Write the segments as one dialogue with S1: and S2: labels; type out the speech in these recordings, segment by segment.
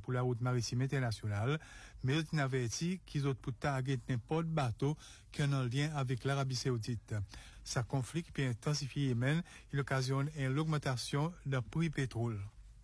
S1: pour la route maritime internationale, mais il avait dit qu'ils ont pour target n'importe bateau qui ont un lien avec l'Arabie Saoudite. Ce conflit qui peut intensifier Yémen, il occasionne une augmentation du prix pétrole.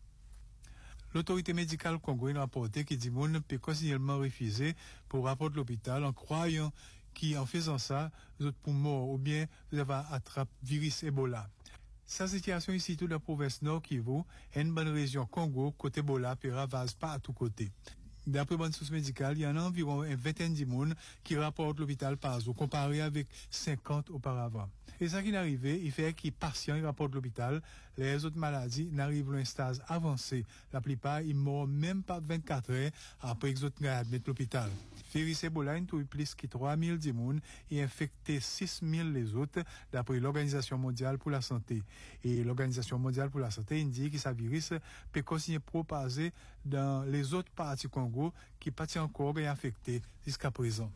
S1: L'autorité médicale congolaise a rapporté que des gens peut continuellement refuser pour rapport de l'hôpital en croyant qu'en faisant ça, vous êtes pour mort ou bien vous avez attrapé virus Ebola. Sa situation ici tout dans la province Nord Kivu est une bonne région Congo, côté Ebola, puis ravage pas à tous côtés. D'après bonne source médicale, il y en a environ une vingtaine de personnes qui rapportent l'hôpital par jour, comparé avec 50 auparavant. Et ça qui est arrivé, il fait que les patients rapportent l'hôpital, les autres maladies n'arrivent à un stade avancé. La plupart, ils meurent même pas 24 heures après qu'ils ont admis l'hôpital. Virus Ebola, il a plus que 3000 personnes et infecté 6000 les autres, d'après l'Organisation mondiale pour la santé. Et l'Organisation mondiale pour la santé indique que ce virus peut continuer à propager dans les autres parties Congo qui pas encore affecté jusqu'à présent.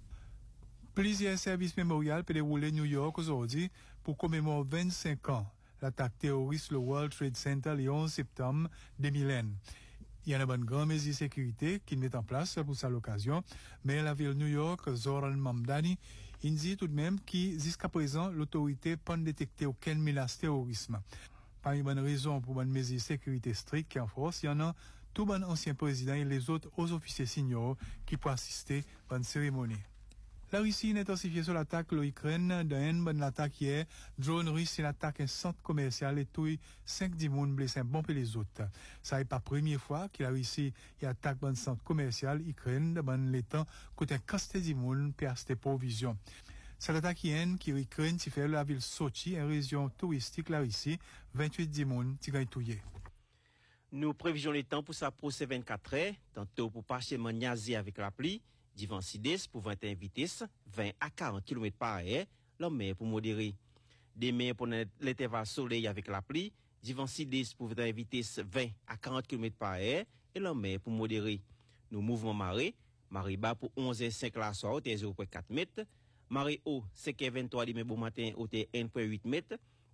S1: Plusieurs services mémorials peuvent dérouler à New York aujourd'hui pour commémorer 25 ans l'attaque terroriste le World Trade Center le 11 septembre 2001. Il y a une bonne grande mesure de sécurité qui met en place pour cette occasion, mais la ville de New York, Zoran Mamdani, il dit tout de même que jusqu'à présent, l'autorité n'a pas détecté aucune menace terrorisme. Par une bonne raison pour une mesure de sécurité stricte qui en force, il y en a tout bon ancien président et les autres aux officiers seniors qui pourraient assister à une cérémonie. La Russie a intensifié sur l'attaque de l'Ukraine dans une bonne attaque hier. Drone russe attaque un centre commercial et tout 5 personnes blessées, bon pour les autres. Ça n'est pas la première fois que la Russie attaque un centre commercial Ukraine dans les temps côté un casté de personnes pour acheter provisions. Cette attaque qui Ukraine qui fait la ville Sochi, une région touristique la Russie, 28 personnes qui ont été.
S2: Nous prévisions les temps pour ça pour ces 24 heures, tantôt pour parchement niaser avec la pluie, divan sides pour 21 vitesses, 20 à 40 km par heure, l'homme pour modérer. Demain pour l'intervalle soleil avec la pluie, divan sides pour 21 vitesses, 20 à 40 km par heure, et l'homme pour modérer. Nous mouvement marée bas pour 11h05 la soirée, hauteur 0.4 mètres, marée haut, 5h23 demain bon matin, hauteur 1.8 mètres,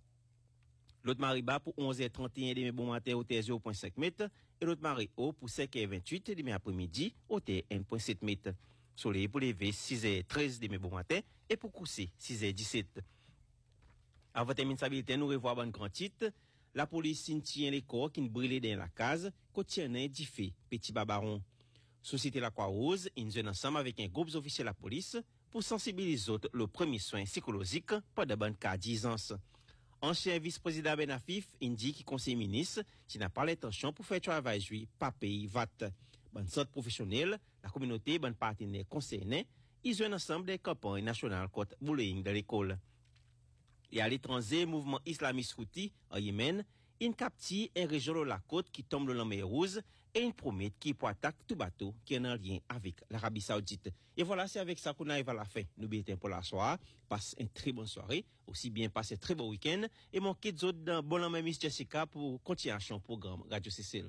S2: l'autre marée bas pour 11h31 demain bon matin, hauteur 0.5 mètres, et l'autre marée haut pour 5h28 demain après-midi, hauteur 1.7 mètres. Soleil pour lever 6h13 demain bon matin, et pour coucher 6h17. Avant de terminer sa bulletin, nous revoyons un grand titre. La police tient les corps qui brûlent dans la case, quotidien d'Ifé, Petit Babaron. Société La Croix-Rouge, ils ensemble avec un groupe d'officiers de la police pour sensibiliser autres le premier soin psychologique pendant bonne cas 10 ans. Ancien vice-président Ben Afif indique conseil ministre qui n'a pas l'intention pour faire travail jouer pas payer VAT. Bonne sorte professionnelle, la communauté, bonne partenaire concernés, ils ont ensemble des campagnes nationales contre bullying dans l'école. Et à l'étranger, mouvement islamiste Houthi en Yémen, il capture un région de la côte qui tombe dans la mer Rouge et il promet qu'il peut attaquer tout bateau qui est en lien avec l'Arabie Saoudite. Et voilà, c'est avec ça qu'on arrive à la fin. Nous bêtons pour la soirée. Passe une très bonne soirée. Aussi bien passe un très beau week-end. Et mon kit d'autres dans bon lendemain, Miss Jessica, pour continuer son programme Radio Cécile.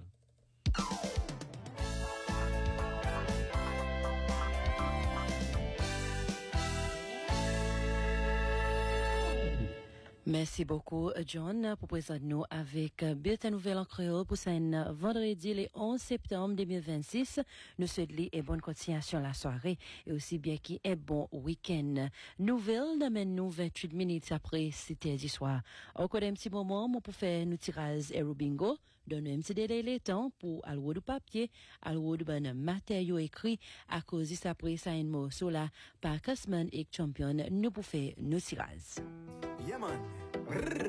S3: Merci beaucoup, John, pour présenter nous avec Bulletin Nouvelle en créole pour ce vendredi, le 11 septembre 2026. Nous souhaitons une bonne continuation la soirée et aussi bien qu'il y ait un bon week-end. Nouvelle d'amène nous 28 minutes après c'était du soir. Encore un petit moment, pour faire nous tirage et bingo, donner un petit délai le temps pour allouer du papier, allouer de matériaux écrits à cause de après ça un mot sur la par Cosman et Champion, nous pour faire nos tirages.
S4: Yeah, man.